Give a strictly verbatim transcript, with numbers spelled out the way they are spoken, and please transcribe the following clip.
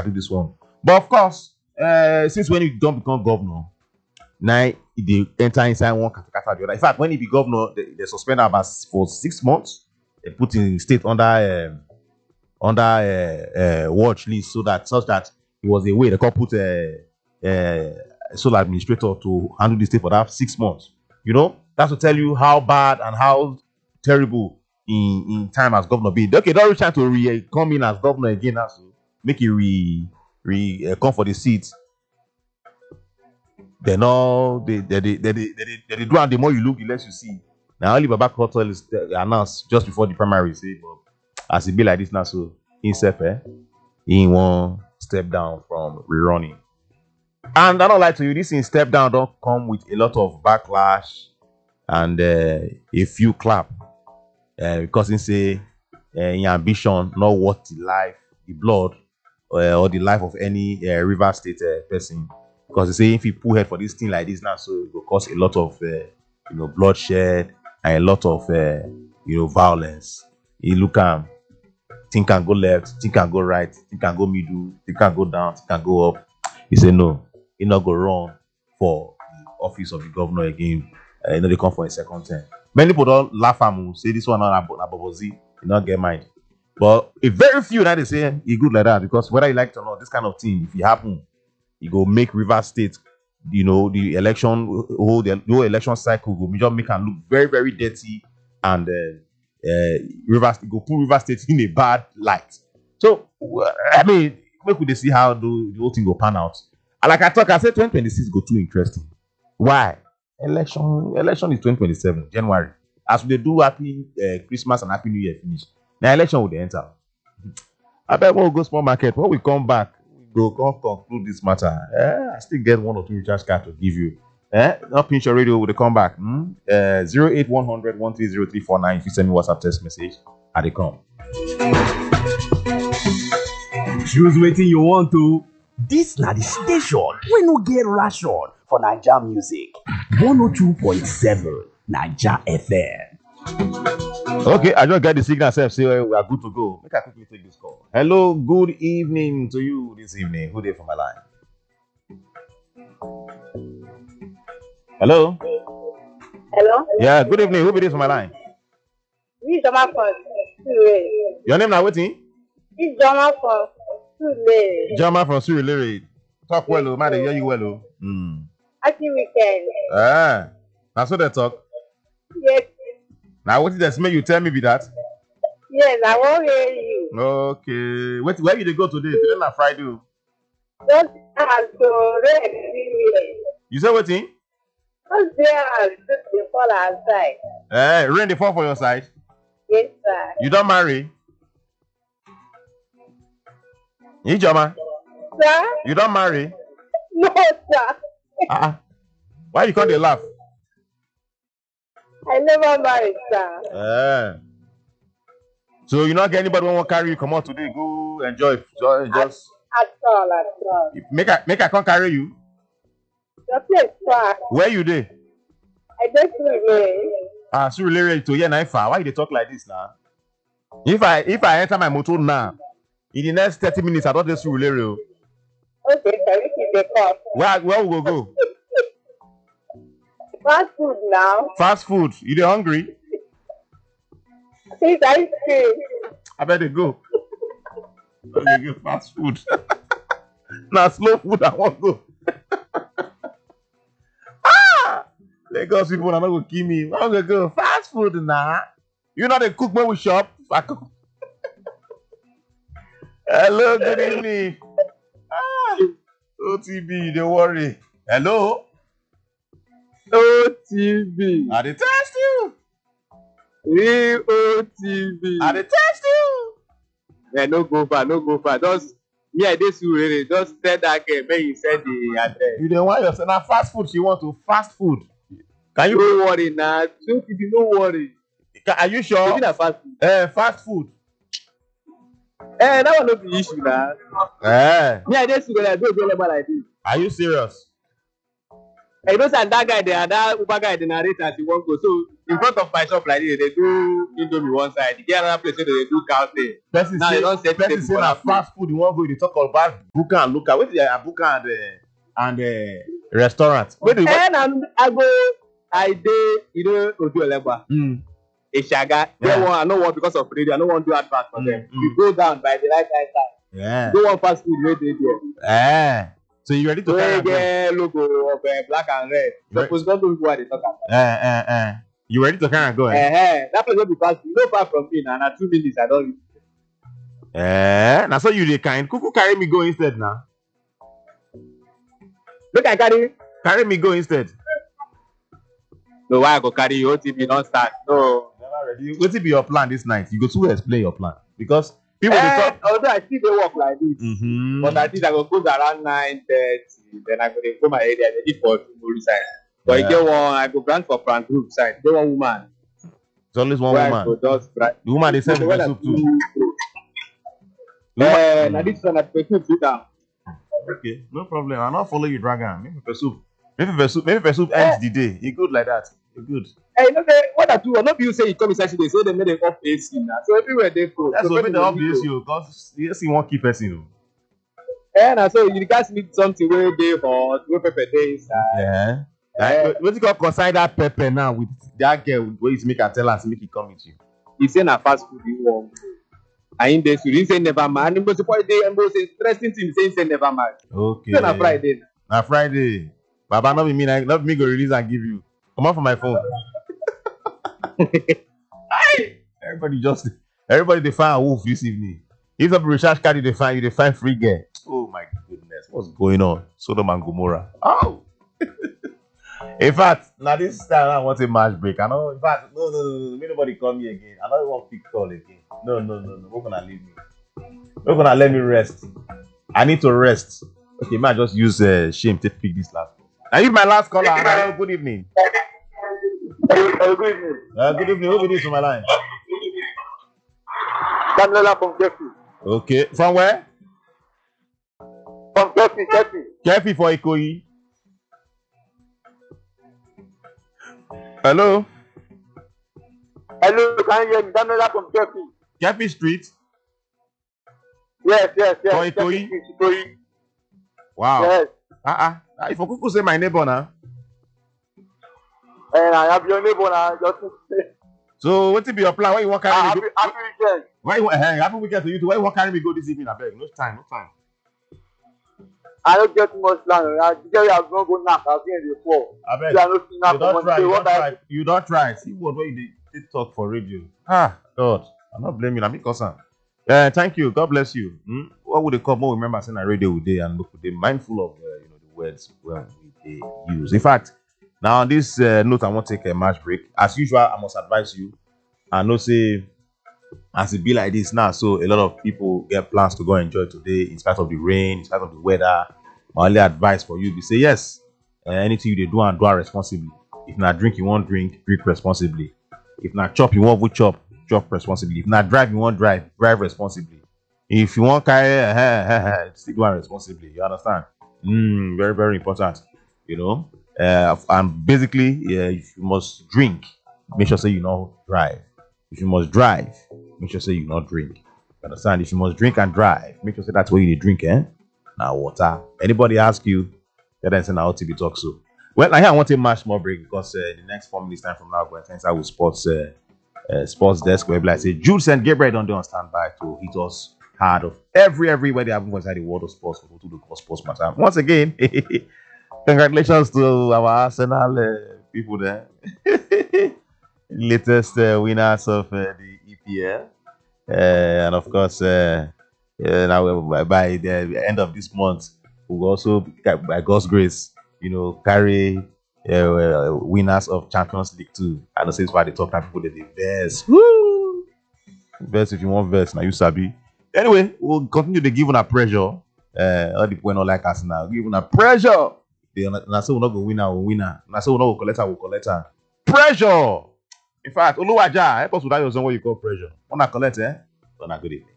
I do this one. But of course, uh, since when you don't become governor, now they enter inside one category the other. In fact, when he be governor, they, they suspend him about for six months. They put in state under um, under uh, uh, watch list so that such that it was a way they could put a, a sole administrator to handle the state for that six months. You know, that's to tell you how bad and how terrible in, in time as governor be. Okay, don't try to re come in as governor again now, so make it re re uh, come for the seat. They know they they they they, they, they, they, they do, and the more you look, the less you see. Now only Baba Kotel is announced just before the primary. Say, but as it be like this now, so himself, eh, he won't step down from rerunning. And I don't lie to you, this in step down don't come with a lot of backlash and uh, a few clap uh, because he say uh, in ambition not worth the life, the blood, uh, or the life of any uh, River State uh, person. Because they say if you pull head for this thing like this now, so it will cause a lot of uh, you know bloodshed and a lot of uh, you know violence. You look at thing can go left, thing can go right, thing can go middle, thing can go down, thing can go up. He say no, he not go run for the office of the governor again. Uh, you know they come for a second term. Many people don't laugh at him, say this one not Abobozi, you not get mind. But a very few that they say he good like that because whether you like it or not, this kind of thing if it happen. You go make River State, you know, the election, whole the whole election cycle go just make and look very, very dirty, and uh, uh, River State go put River State in a bad light. So I mean, where could they see how the, the whole thing go pan out? And like I talk, I said twenty twenty-six go too interesting. Why? Election, election is twenty twenty-seven January. As we do happy uh, Christmas and Happy New Year finish, now election will enter. I bet we'll go small market. When we come back. Go come conclude this matter. Eh, I still get one or two recharge cards to give you. Eh, not pinch your radio with the comeback. Hmm? Uh, zero eight one hundred one three zero three four nine. If you send me WhatsApp text message, I they come. Choose waiting you want to. This na the station we no get ration for Naija music. one oh two point seven Naija F M. Okay, I just got the signal self say we are good to go. Make I quickly take this call. Hello, good evening to you this evening. Who there for my line? Hello? Hello? Yeah, good evening. Who be this for my line? This is Joma from Surulere. Your name now waiting? This is Joma from Surulere. Jama from Surulere. Talk well, oh, man, they hear you well, oh. Mm. Happy weekend. Ah, now so they talk. Yes. Now what did they make you tell me be that? Yes, I won't hear you. Okay. Wait, where did they go today? Today na Friday. Oh. Don't have to rest anywhere. You say what thing? Don't there and just dey fall outside. Eh, rain dey fall for your side. Yes, sir. You don't marry? Ijoma, Sir? you don't marry? No, sir. Uh-uh. Why you can't dey laugh? I never married, sir. Eh. So you not get anybody who want carry you come out today? Go enjoy. Just, just At all, at all. make I make I come carry you. Your place, sir. Where you dey? I just remain. Ah, Surulere to here na far. Why you dey talk like this now? If I if I enter my motor now, in the next thirty minutes I don't dey Surulere. Okay, sir. This is the cup. Where where we go go? Fast food now. Fast food. You dey hungry? Please, ice cream. I better go. Okay, go fast food. Now slow food I want go. Ah! Lagos people are not gonna kill me. I'm gonna go fast food now. You know they cook when we shop. Hello, good evening. Ah, O T B, don't worry. Hello. O T V. I dey test you. Real O T V. I dey test you. Yeah, no go far, no go far. Just me, I dey Surulere. Just tell that girl make you send the address. You don't want yourself now fast food. She want to fast food. Can you? No worry now. Don't you no worry. Are you sure? Maybe na fast food. Eh, fast food. Eh, that one no be issue now. Eh. Me, I dey Surulere. I don't go level like this. Are you serious? I know say that guy there, that Uber guy, the narrator, he won't go. So in front of my shop like this, they do Indomie one side. You get another place where they do cow thing. Person Now say, they don't set person table say for na that place. fast food you wan go, you dey talk about buka and local. Wetin dey uh, buka and uh, and uh, restaurant? Where do you? And I'm, I go, I dey, you know, Odu Olegba, Mm. Ishaga. Yeah. They want, I no want because of radio. I no want do advert for Mm, them. mm. You go down by the right hand side. Yeah. Go one fast food where they there. Eh. So you ready to carry Where am go? get logo of uh, black and red. Right. Suppose not know what they talk about. Eh, eh, eh. You ready to carry am go? Eh? Eh, that place no be fast food. No far from me now. Na two minutes I don't reach. Eh. Na so you dey kind. Kuku carry me go instead now. Make I carry. Carry me go instead. No, why I go carry you? O T B don't start. No. Never ready. Wetin be your plan this night? You go to explain your plan because people dey Eh, talk. although I still dey work like this. Mm-hmm. But at least I go close around nine thirty. Then I go dey go my area. They eat for tomorrow side. But Yeah. you get one, I go grant for plant group side. Get one woman. It's always one Where I woman. go just brand. The woman dey sell the When I soup do- too. The Eh, woman- na this one I person sit down. Okay, no problem. I not follow you, dragon. Maybe pepper soup. Maybe pepper soup. Maybe pepper soup ends the day. You good like that? You good. Eh, you know say what I do? Not you say you come inside today. Say they made them off A C now. So everywhere they go. That's so what people the dey obvious need to- you because you see one key person. You know. Eh, na so you guys need something where they hot, where pepper dey inside. Yeah. Eh. Like, what you call consign that pepper now with that girl where you make her tell her to make it come with you. He say na fast food you want. I in the he say never mind. And most point dey, and most interesting thing he say he say never mind. Okay. Say na Friday. Na Friday. Baba, not be me, na- not be me go release and give you. Come out from my phone. Aye. Everybody just, everybody they find a wolf this evening. If the recharge card they find you, they find free girl. Oh my goodness, what's going on? Sodom and Gomorrah. Oh. In fact, now this time I want a match break. I know. In fact, no, no, no, no. May nobody call me again. I don't want pick call again. No, no, no, no. We're gonna leave me. We're gonna let me rest. I need to rest. Okay, man, just use uh, shame to pick this last one. Now, you my last caller. Hello, good evening. Hello, good evening. Uh, good evening. Who is on my line? Daniela from Kefi. Okay, from where? From Kefi, Kefi. Kefi for Ikoyi. Hello, Hello, can you hear me? Daniela from Kefi. Kefi Street. Yes, yes, yes. For Ikoyi? Kefi, Ikoyi. Wow. Yes. Uh uh. If Okuku say my neighbor now. And I have your neighbor now. Just So what will be your plan? Where you want carry me happy, go? happy weekend. Where you want? Hey, happy weekend to you too. Where you want carry me go this evening? I beg. No time. No time. I don't get too much plan. I get you going to go knock. I'll be in the fall. I beg. You are not You knock. don't try. You What don't I try. You don't try. See what where you dey dey talk for radio. Ah, God. I'm not blaming. I'm concerned. Uh, thank you. God bless you. Hmm? What would they call more? Remember, saying a radio we day and look, they mindful of uh, you know the words well we they use. In fact, now on this uh, note, I want to take a match break. As usual, I must advise you. I know say as it be like this now, so a lot of people get plans to go enjoy today in spite of the rain, in spite of the weather. My only advice for you be say yes, uh, anything you dey do and do it responsibly. If not drink, you won't drink, drink responsibly. If not chop, you won't chop, chop responsibly. If not drive, you won't drive, drive responsibly. If you want carry, uh, uh, uh, still do it responsibly. You understand? Mm, very, very important. You know, uh, and basically, yeah, if you must drink, make sure say you not drive. If you must drive, make sure say you not drink. You understand? If you must drink and drive, make sure say that's where you dey drink, eh? Now water. Anybody ask you, then I say now O T B talk so. Well, I here I want a match more break because uh, the next four minutes time from now, going to inside with sports uh, uh, sports desk where I say Jude Saint Gabriel don't do on standby to hit us hard of every everywhere they happen inside the world of sports for to the sports matter. Once again, congratulations to our Arsenal uh, people there, latest uh, winners of uh, the E P L, uh, and of course, uh, uh, now by, by the end of this month, we will also, by God's grace, you know, carry uh, uh, winners of Champions League two. I know say it's why they talk to people that they verse. Woo! Verse if you want verse, now you sabi. Anyway, we'll continue to give on a pressure. Uh, all the people not like us now. Give on a pressure. They na say we not go winner, we winner. Na say we not go collector, we collector. Pressure. In fact, Oluwaja, help us with that your song what you call pressure. Wanna collect, eh? Wanna good evening.